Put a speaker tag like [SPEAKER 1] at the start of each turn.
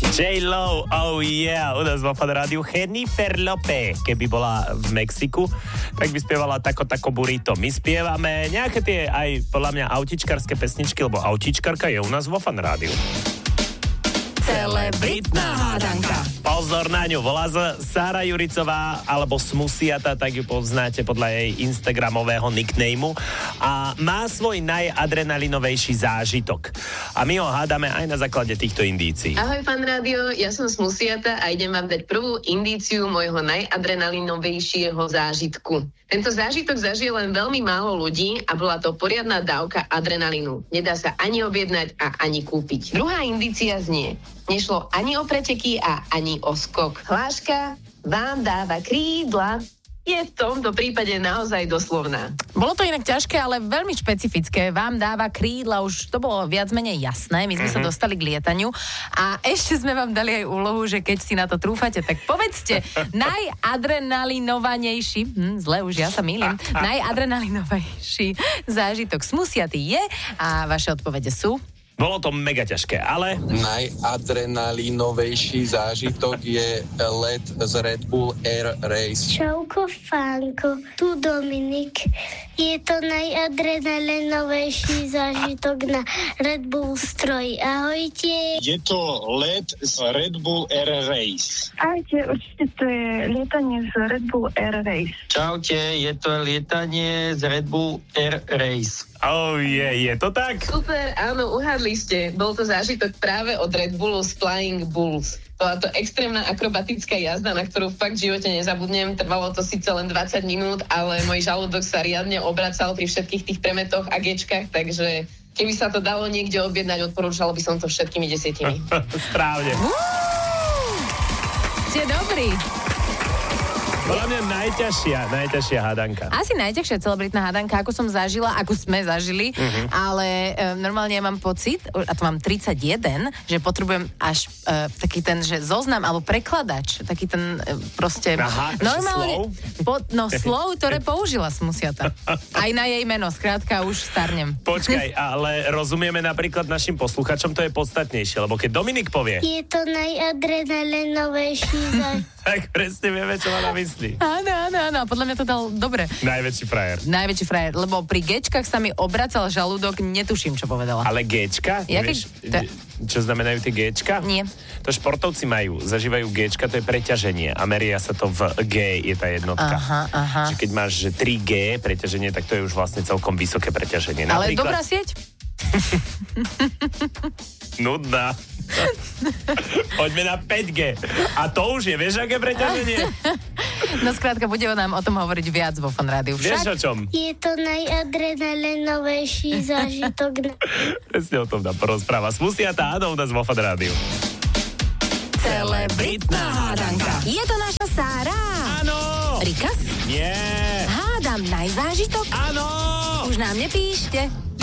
[SPEAKER 1] J-Lo, oh yeah, u nás vo Fan Rádiu Jennifer Lopez. Keby bola v Mexiku, tak by spievala Tako burrito. My spievame nejaké tie aj podľa mňa autičkarské pesničky, lebo autičkarka je u nás vo Fan Rádiu. Celebritná hádanka. Pozor na ňu, volá sa Sára Juricová, alebo Smusiata, tak ju poznáte podľa jej instagramového nicknameu a má svoj najadrenalinovejší zážitok. A my ho hádame aj na základe týchto indícií.
[SPEAKER 2] Ahoj, Fan Rádio, ja som Smusiata a idem vám dať prvú indíciu môjho najadrenalinovejšieho zážitku. Tento zážitok zažije len veľmi málo ľudí a bola to poriadna dávka adrenalínu. Nedá sa ani objednať a ani kúpiť. Druhá indícia znie: nešlo ani o preteky a ani o skok. Hláška vám dáva krídla je v tomto prípade naozaj doslovná.
[SPEAKER 3] Bolo to inak ťažké, ale veľmi špecifické. Vám dáva krídla, už to bolo viac menej jasné. My sme sa dostali k lietaniu a ešte sme vám dali aj úlohu, že keď si na to trúfate, tak povedzte najadrenalinovanejší, zle už ja sa mýlim, najadrenalinovejší zážitok Smusiaty je a vaše odpovede sú...
[SPEAKER 1] Bolo to mega ťažké, ale...
[SPEAKER 4] Najadrenalinovejší zážitok je let z Red Bull Air Race.
[SPEAKER 5] Čauko, Fánko, tu Dominik. Je to najadrenalinovejší zážitok na Red Bull stroji. Ahojte.
[SPEAKER 6] Je to let z Red Bull Air Race.
[SPEAKER 7] Ahojte, určite to je lietanie z Red Bull Air Race.
[SPEAKER 8] Čaute, je to lietanie z Red Bull Air Race.
[SPEAKER 1] Oh je to tak?
[SPEAKER 2] Super, áno, uhádli ste. Bol to zážitok práve od Red Bullu z Flying Bulls. Bola to extrémna akrobatická jazda, na ktorú fakt v živote nezabudnem. Trvalo to síce len 20 minút, ale môj žalúdok sa riadne obracal pri všetkých tých premetoch a gečkách, takže keby sa to dalo niekde objednať, odporúčala by som to všetkými 10.
[SPEAKER 1] Správne.
[SPEAKER 3] Ste dobrí.
[SPEAKER 1] Podľa mňa najťažšia hádanka.
[SPEAKER 3] Asi najťažšia celebritná hádanka, ako som zažila, ako sme zažili, ale normálne ja mám pocit, a to mám 31, že potrebujem až taký ten, že zoznam alebo prekladač, taký ten proste...
[SPEAKER 1] Aha,
[SPEAKER 3] normálne, slov, ktoré použila Smusiata. Aj na jej meno, skrátka už starnem.
[SPEAKER 1] Počkaj, ale rozumieme napríklad našim posluchačom, to je podstatnejšie, lebo keď Dominik povie...
[SPEAKER 5] Je to najadrenalinovejší zážitok.
[SPEAKER 1] Tak presne vieme, čo má na mysli.
[SPEAKER 3] Áno, podľa mňa to dal dobre.
[SPEAKER 1] Najväčší frajer,
[SPEAKER 3] lebo pri gečkách sa mi obracal žalúdok, netuším, čo povedala.
[SPEAKER 1] Ale géčka? Čo znamenajú tie géčka?
[SPEAKER 3] Nie.
[SPEAKER 1] To športovci zažívajú géčka, to je preťaženie a meria sa to v G, je tá jednotka.
[SPEAKER 3] Aha.
[SPEAKER 1] Čiže keď máš 3G preťaženie, tak to je už vlastne celkom vysoké preťaženie.
[SPEAKER 3] Ale dobrá sieť?
[SPEAKER 1] Nudná. Poďme na 5G. A to už je, vieš, aké preťaženie?
[SPEAKER 3] No skrátka, bude nám o tom hovoriť viac vo Fan Rádiu.
[SPEAKER 1] Vieš o čom?
[SPEAKER 5] Je to najadrenalinovejší zážitok.
[SPEAKER 1] Presne o tom nám porozpráva Smusiata, áno, u nás vo Fan Rádiu.
[SPEAKER 3] Celebritná hádanka. Je to naša Sára?
[SPEAKER 1] Áno.
[SPEAKER 3] Rikas?
[SPEAKER 1] Nie.
[SPEAKER 3] Hádam najzážitok?
[SPEAKER 1] Áno.
[SPEAKER 3] Už nám nepíšte.